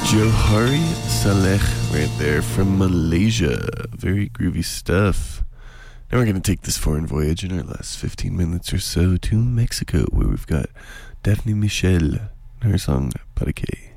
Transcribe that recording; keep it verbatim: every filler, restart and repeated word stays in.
Johari Saleh right there from Malaysia. Very groovy stuff. Now we're going to take this foreign voyage in our last fifteen minutes or so to Mexico, where we've got Daphne Michel and her song Para Qué.